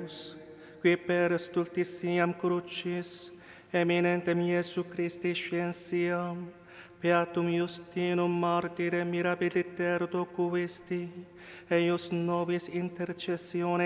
Deus, qui per stultitiam crucis, eminentem Iesu Christi scientiam, beatum Justinum martyrem mirabiliter docuisti, eius nobis intercessione